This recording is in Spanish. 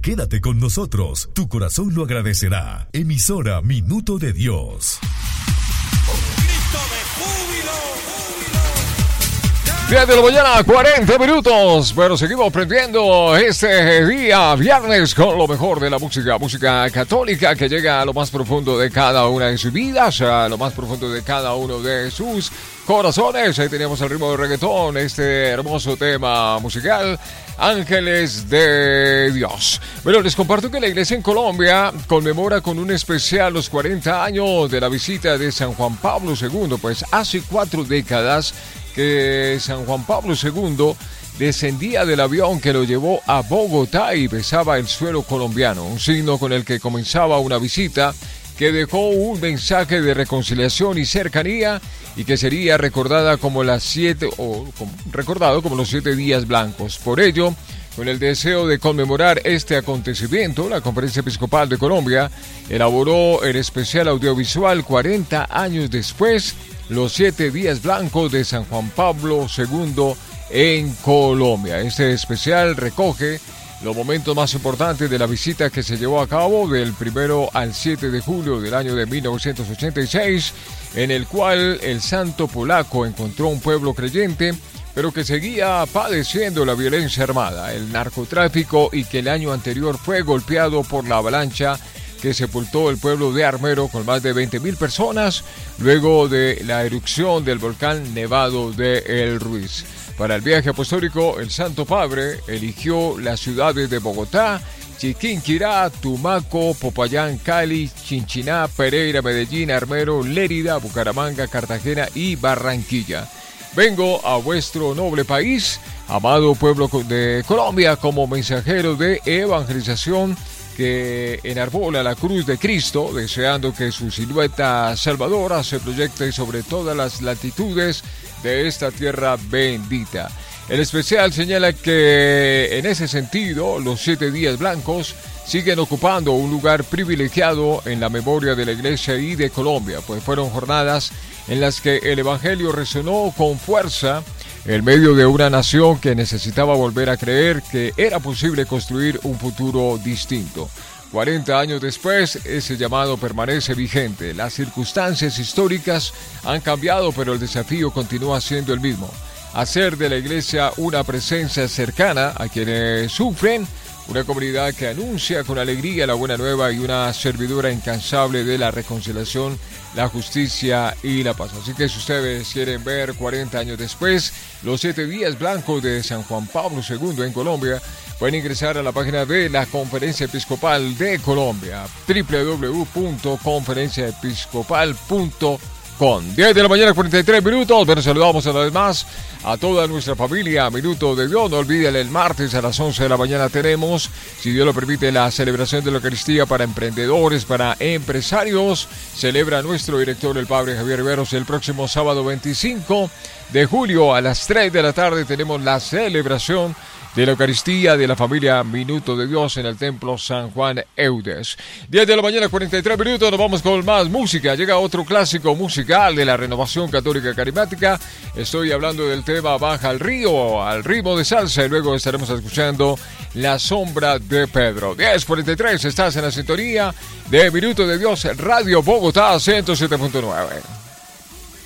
Quédate con nosotros, tu corazón lo agradecerá. Emisora Minuto de Dios. 10 de la mañana, 40 minutos. Bueno, seguimos aprendiendo este día viernes con lo mejor de la música católica que llega a lo más profundo de cada una de sus vidas, a lo más profundo de cada uno de sus corazones. Ahí teníamos el ritmo de reggaetón, este hermoso tema musical, Ángeles de Dios. Bueno, les comparto que la iglesia en Colombia conmemora con un especial los 40 años de la visita de San Juan Pablo II, pues hace 4 décadas que San Juan Pablo II descendía del avión que lo llevó a Bogotá y besaba el suelo colombiano, un signo con el que comenzaba una visita que dejó un mensaje de reconciliación y cercanía y que sería recordado como los 7 días blancos. Por ello, con el deseo de conmemorar este acontecimiento, la Conferencia Episcopal de Colombia elaboró el especial audiovisual 40 años después, los 7 días blancos de San Juan Pablo II en Colombia. Este especial recoge los momentos más importantes de la visita que se llevó a cabo del 1 al 7 de julio del año de 1986, en el cual el santo polaco encontró un pueblo creyente, pero que seguía padeciendo la violencia armada, el narcotráfico y que el año anterior fue golpeado por la avalancha que sepultó el pueblo de Armero con más de 20.000 personas luego de la erupción del volcán Nevado de El Ruiz. Para el viaje apostólico, el Santo Padre eligió las ciudades de Bogotá, Chiquinquirá, Tumaco, Popayán, Cali, Chinchiná, Pereira, Medellín, Armero, Lérida, Bucaramanga, Cartagena y Barranquilla. Vengo a vuestro noble país, amado pueblo de Colombia, como mensajero de evangelización que enarbola la cruz de Cristo, deseando que su silueta salvadora se proyecte sobre todas las latitudes de esta tierra bendita. El especial señala que en ese sentido los 7 días blancos siguen ocupando un lugar privilegiado en la memoria de la Iglesia y de Colombia, pues fueron jornadas en las que el Evangelio resonó con fuerza en medio de una nación que necesitaba volver a creer que era posible construir un futuro distinto. 40 años después, ese llamado permanece vigente. Las circunstancias históricas han cambiado, pero el desafío continúa siendo el mismo: hacer de la Iglesia una presencia cercana a quienes sufren, una comunidad que anuncia con alegría la buena nueva y una servidora incansable de la reconciliación, la justicia y la paz. Así que si ustedes quieren ver 40 años después los 7 días blancos de San Juan Pablo II en Colombia, pueden ingresar a la página de la Conferencia Episcopal de Colombia, www.conferenciaepiscopal.com. 10 de la mañana, 43 minutos. Bueno, saludamos una vez más a toda nuestra familia Minuto de Dios. No olviden, el martes a las 11 de la mañana tenemos, si Dios lo permite, la celebración de la Eucaristía para emprendedores, para empresarios. Celebra nuestro director, el Padre Javier Riveros. El próximo sábado 25 de julio a las 3 de la tarde tenemos la celebración de la Eucaristía de la familia Minuto de Dios en el Templo San Juan Eudes. 10 de la mañana, 43 minutos, nos vamos con más música. Llega otro clásico musical de la Renovación Católica Carismática. Estoy hablando del tema Baja al Río, al ritmo de salsa, y luego estaremos escuchando La Sombra de Pedro. 10:43, estás en la sintonía de Minuto de Dios, Radio Bogotá 107.9.